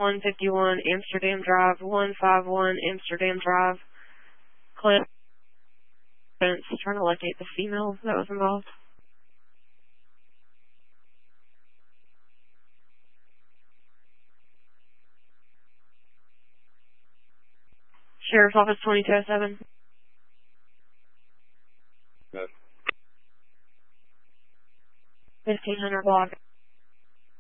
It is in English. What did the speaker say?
151 Amsterdam Drive, 151 Amsterdam Drive. Clint, trying to locate the female that was involved. Sheriff's Office 2207. Yes. 1500 block.